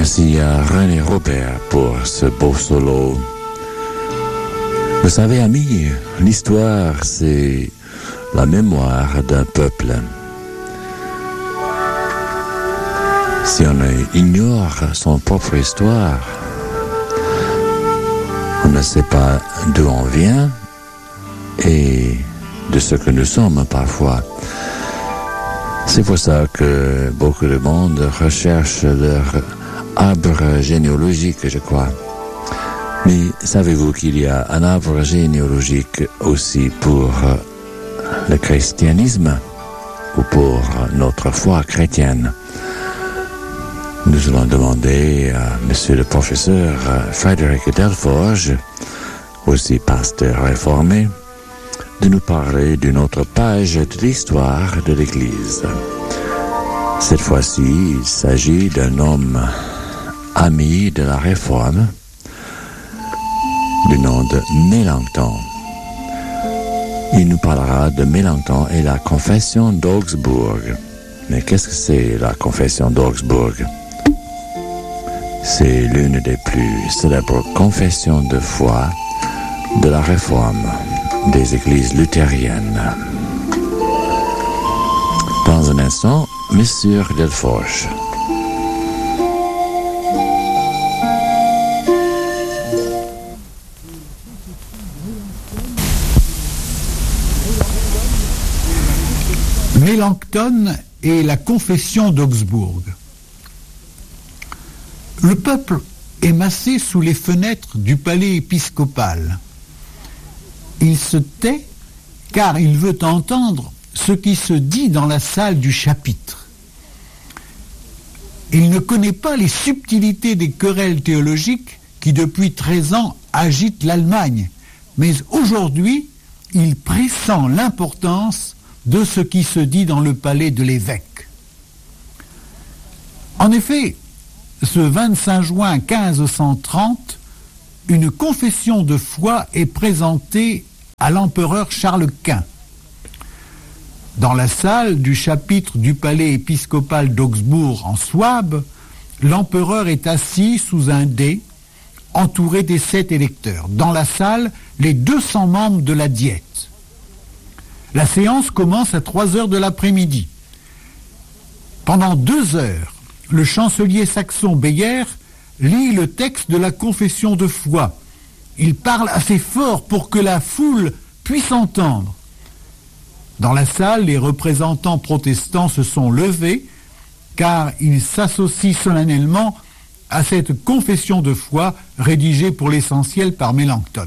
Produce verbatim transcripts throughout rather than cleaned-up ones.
Merci à René Robert pour ce beau solo. Vous savez, amis, l'histoire, c'est la mémoire d'un peuple. Si on ignore son propre histoire, on ne sait pas d'où on vient et de ce que nous sommes parfois. C'est pour ça que beaucoup de monde recherche leur arbre généalogique, je crois. Mais savez-vous qu'il y a un arbre généalogique aussi pour le christianisme ou pour notre foi chrétienne? Nous allons demander à monsieur le professeur Frédéric Delforge, aussi pasteur réformé, de nous parler d'une autre page de l'histoire de l'Église. Cette fois-ci, il s'agit d'un homme ami de la Réforme, du nom de Mélenchon. Il nous parlera de Mélenchon et la confession d'Augsbourg. Mais qu'est-ce que c'est la confession d'Augsbourg? C'est l'une des plus célèbres confessions de foi de la Réforme des églises luthériennes. Dans un instant, Monsieur Delforge. Mélenchon et la confession d'Augsbourg. Le peuple est massé sous les fenêtres du palais épiscopal. Il se tait car il veut entendre ce qui se dit dans la salle du chapitre. Il ne connaît pas les subtilités des querelles théologiques qui depuis treize ans agitent l'Allemagne, mais aujourd'hui, il pressent l'importance de ce qui se dit dans le palais de l'évêque. En effet, ce vingt-cinq juin quinze cent trente, une confession de foi est présentée à l'empereur Charles Quint. Dans la salle du chapitre du palais épiscopal d'Augsbourg en Souabe, l'empereur est assis sous un dais, entouré des sept électeurs. Dans la salle, les deux cents membres de la Diète. La séance commence à trois heures de l'après-midi. Pendant deux heures, le chancelier saxon Beyer lit le texte de la confession de foi. Il parle assez fort pour que la foule puisse entendre. Dans la salle, les représentants protestants se sont levés car ils s'associent solennellement à cette confession de foi rédigée pour l'essentiel par Mélenchon.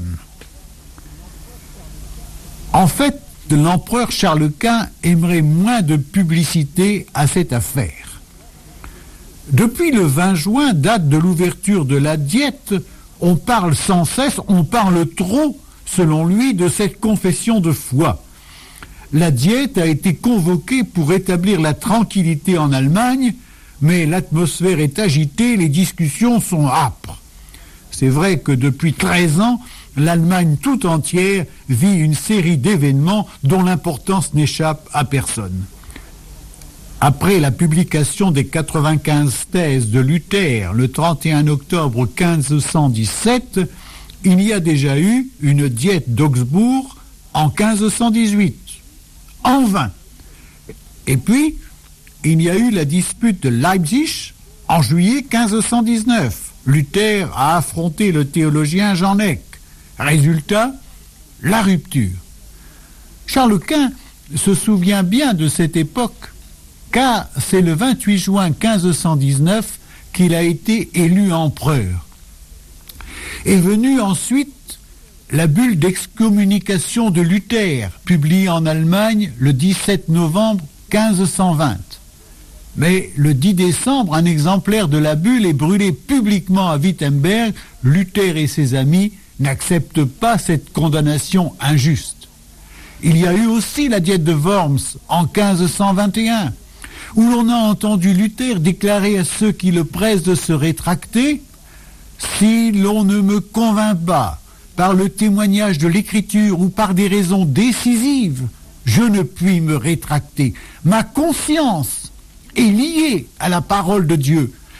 En fait, l'empereur Charles Quint aimerait moins de publicité à cette affaire. Depuis le vingt juin, date de l'ouverture de la Diète, on parle sans cesse, on parle trop, selon lui, de cette confession de foi. La Diète a été convoquée pour rétablir la tranquillité en Allemagne, mais l'atmosphère est agitée, les discussions sont âpres. C'est vrai que depuis treize ans, l'Allemagne tout entière vit une série d'événements dont l'importance n'échappe à personne. Après la publication des quatre-vingt-quinze thèses de Luther le trente et un octobre quinze cent dix-sept, il y a déjà eu une diète d'Augsbourg en quinze cent dix-huit, en vain. Et puis, il y a eu la dispute de Leipzig en juillet quinze cent dix-neuf. Luther a affronté le théologien Jean Eck. Résultat, la rupture. Charles Quint se souvient bien de cette époque, car c'est le vingt-huit juin quinze cent dix-neuf qu'il a été élu empereur. Est venue ensuite la bulle d'excommunication de Luther, publiée en Allemagne le dix-sept novembre quinze cent vingt. Mais le dix décembre, un exemplaire de la bulle est brûlé publiquement à Wittenberg. Luther et ses amis n'acceptent pas cette condamnation injuste. Il y a eu aussi la diète de Worms en quinze cent vingt et un, où l'on a entendu Luther déclarer à ceux qui le pressent de se rétracter « Si l'on ne me convainc pas par le témoignage de l'Écriture ou par des raisons décisives, je ne puis me rétracter. Ma conscience est liée à la parole de Dieu.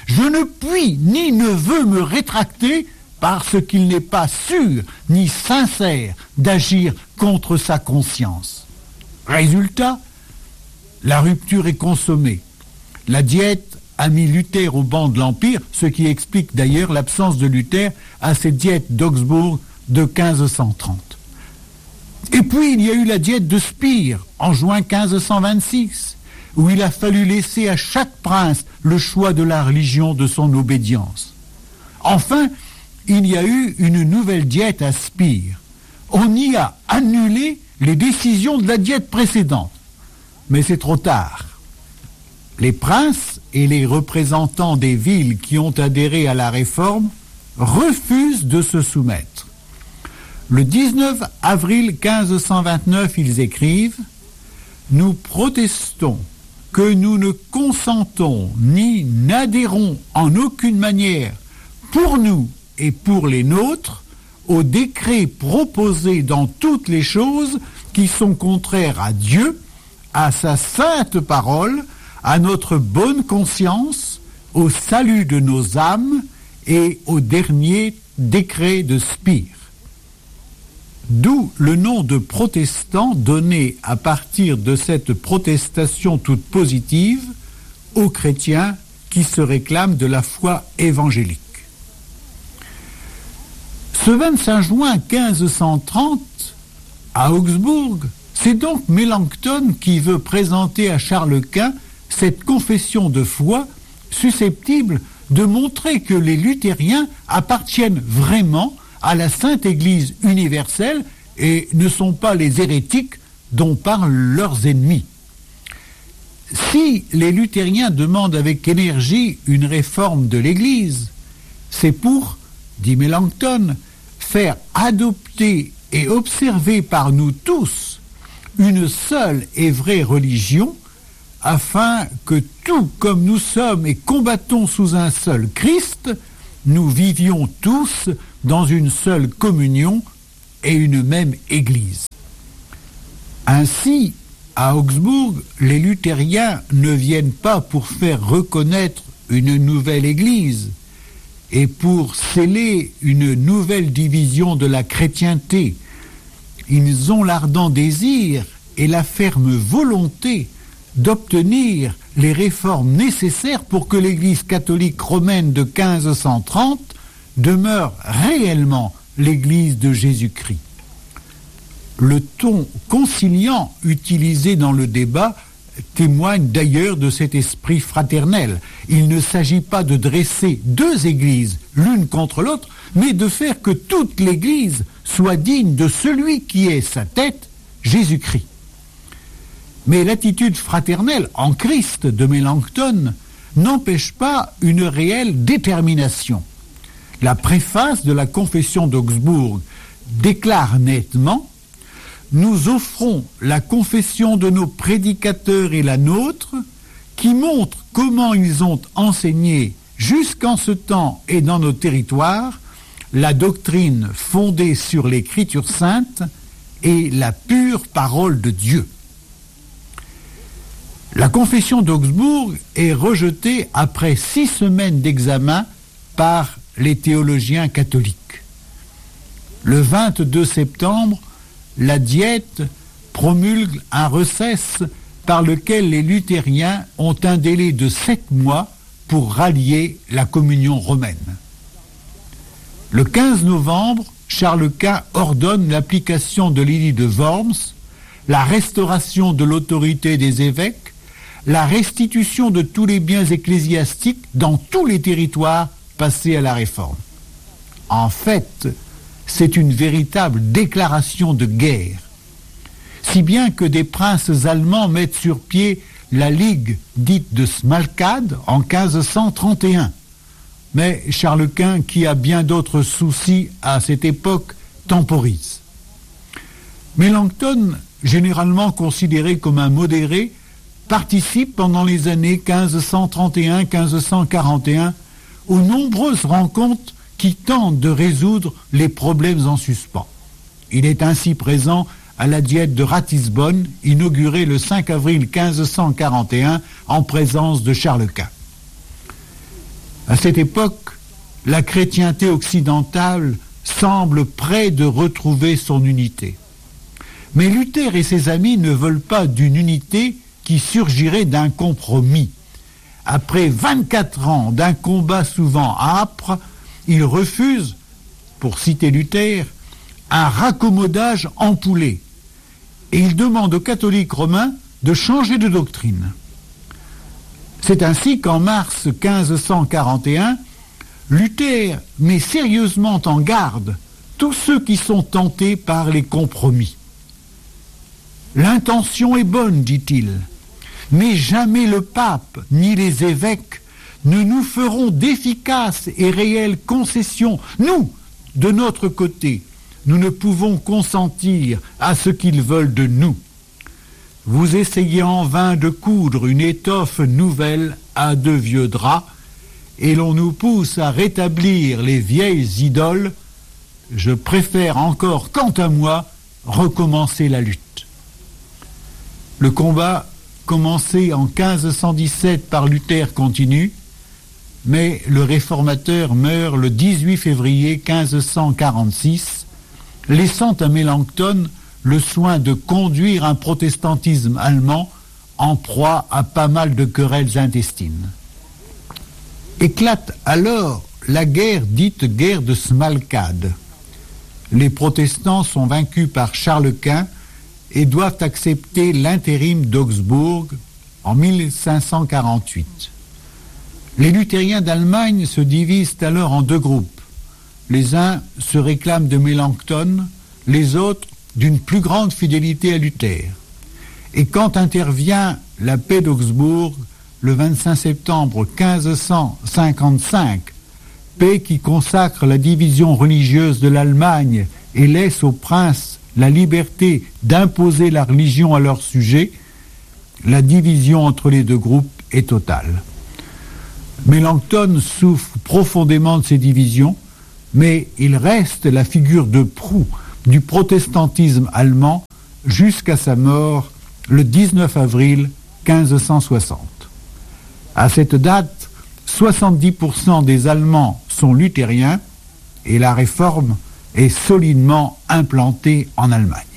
Je ne puis ni ne veux me rétracter parce qu'il n'est pas sûr ni sincère d'agir contre sa conscience. Résultat, la rupture est consommée. La diète a mis Luther au banc de l'Empire, ce qui explique d'ailleurs l'absence de Luther à cette diète d'Augsbourg de quinze cent trente. Et puis il y a eu la diète de Spire en juin quinze cent vingt-six, où il a fallu laisser à chaque prince le choix de la religion de son obédience. Enfin, il y a eu une nouvelle diète à Spire. On y a annulé les décisions de la diète précédente. Mais c'est trop tard. Les princes et les représentants des villes qui ont adhéré à la réforme refusent de se soumettre. Le dix-neuf avril quinze cent vingt-neuf, ils écrivent « Nous protestons que nous ne consentons ni n'adhérons en aucune manière pour nous et pour les nôtres aux décrets proposés dans toutes les choses qui sont contraires à Dieu, à sa sainte parole, à notre bonne conscience, au salut de nos âmes et au dernier décret de Spire. » D'où le nom de protestant donné à partir de cette protestation toute positive aux chrétiens qui se réclament de la foi évangélique. Ce vingt-cinq juin quinze cent trente, à Augsbourg, c'est donc Mélenchon qui veut présenter à Charles Quint cette confession de foi susceptible de montrer que les luthériens appartiennent vraiment à la Sainte Église universelle et ne sont pas les hérétiques dont parlent leurs ennemis. Si les luthériens demandent avec énergie une réforme de l'Église, c'est pour, dit Mélenchon, faire adopter et observer par nous tous une seule et vraie religion, afin que tout comme nous sommes et combattons sous un seul Christ, nous vivions tous dans une seule communion et une même Église. Ainsi, à Augsbourg, les luthériens ne viennent pas pour faire reconnaître une nouvelle Église et pour sceller une nouvelle division de la chrétienté. Ils ont l'ardent désir et la ferme volonté d'obtenir les réformes nécessaires pour que l'Église catholique romaine de quinze cent trente demeure réellement l'Église de Jésus-Christ. Le ton conciliant utilisé dans le débat témoigne d'ailleurs de cet esprit fraternel. Il ne s'agit pas de dresser deux églises l'une contre l'autre, mais de faire que toute l'Église soit digne de celui qui est sa tête, Jésus-Christ. Mais l'attitude fraternelle en Christ de Mélenchon n'empêche pas une réelle détermination. La préface de la confession d'Augsbourg déclare nettement « Nous offrons la confession de nos prédicateurs et la nôtre, qui montre comment ils ont enseigné jusqu'en ce temps et dans nos territoires la doctrine fondée sur l'Écriture sainte et la pure parole de Dieu. » La confession d'Augsbourg est rejetée après six semaines d'examen par les théologiens catholiques. Le vingt-deux septembre, la diète promulgue un recess par lequel les luthériens ont un délai de sept mois pour rallier la communion romaine. Le quinze novembre, Charles Quint ordonne l'application de l'édit de Worms, la restauration de l'autorité des évêques, la restitution de tous les biens ecclésiastiques dans tous les territoires passés à la réforme. En fait, c'est une véritable déclaration de guerre, si bien que des princes allemands mettent sur pied la Ligue dite de Smalcade en quinze cent trente et un. Mais Charles Quint, qui a bien d'autres soucis à cette époque, temporise. Mélenchon, généralement considéré comme un modéré, participe pendant les années quinze cent trente et un à quinze cent quarante et un aux nombreuses rencontres qui tentent de résoudre les problèmes en suspens. Il est ainsi présent à la diète de Ratisbonne, inaugurée le cinq avril quinze cent quarante et un en présence de Charles Quint. À cette époque, la chrétienté occidentale semble près de retrouver son unité. Mais Luther et ses amis ne veulent pas d'une unité qui surgirait d'un compromis. Après vingt-quatre ans d'un combat souvent âpre, ils refusent, pour citer Luther, un raccommodage empoulé. Et ils demandent aux catholiques romains de changer de doctrine. C'est ainsi qu'en mars quinze cent quarante et un, Luther met sérieusement en garde tous ceux qui sont tentés par les compromis. L'intention est bonne, dit-il, mais jamais le pape ni les évêques ne nous feront d'efficaces et réelles concessions. Nous, de notre côté, nous ne pouvons consentir à ce qu'ils veulent de nous. Vous essayez en vain de coudre une étoffe nouvelle à de vieux draps, et l'on nous pousse à rétablir les vieilles idoles. Je préfère encore, quant à moi, recommencer la lutte. Le combat, commencé en quinze cent dix-sept par Luther, continue, mais le réformateur meurt le dix-huit février quinze cent quarante-six, laissant à Mélenchon le soin de conduire un protestantisme allemand en proie à pas mal de querelles intestines. Éclate alors la guerre dite guerre de Smalcade. Les protestants sont vaincus par Charles Quint et doivent accepter l'intérim d'Augsbourg en mille cinq cent quarante-huit. Les luthériens d'Allemagne se divisent alors en deux groupes. Les uns se réclament de Mélenchon, les autres d'une plus grande fidélité à Luther. Et quand intervient la paix d'Augsbourg, le vingt-cinq septembre quinze cent cinquante-cinq, paix qui consacre la division religieuse de l'Allemagne et laisse aux princes la liberté d'imposer la religion à leur sujet, la division entre les deux groupes est totale. Mélenchon souffre profondément de ces divisions, mais il reste la figure de proue du protestantisme allemand jusqu'à sa mort le dix-neuf avril quinze cent soixante. À cette date, soixante-dix pour cent des Allemands sont luthériens et la réforme est solidement implantée en Allemagne.